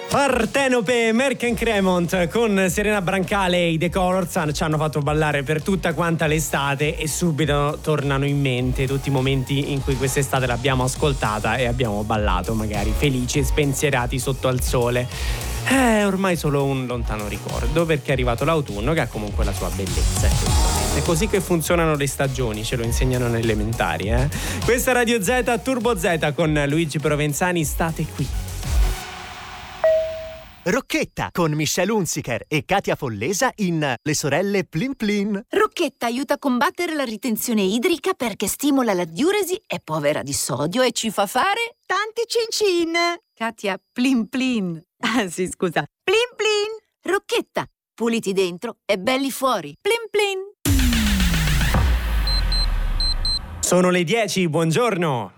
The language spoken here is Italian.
Partenope, Merck & Cremont con Serena Brancale e i The Colors ci hanno fatto ballare per tutta quanta l'estate e subito tornano in mente tutti i momenti in cui quest'estate l'abbiamo ascoltata e abbiamo ballato, magari felici e spensierati sotto al sole. È ormai solo un lontano ricordo, perché è arrivato l'autunno che ha comunque la sua bellezza. È così che funzionano le stagioni, ce lo insegnano nelle elementari, eh? Questa è Radio Z, Turbo Z con Luigi Provenzani, state qui. Rocchetta con Michelle Hunziker e Katia Follesa in Le sorelle Plin Plin. Rocchetta aiuta a combattere la ritenzione idrica perché stimola la diuresi, è povera di sodio e ci fa fare tanti cin-cin. Katia Plin Plin. Ah sì, scusa. Plin Plin. Rocchetta, puliti dentro e belli fuori. Plin Plin. Sono le 10, buongiorno.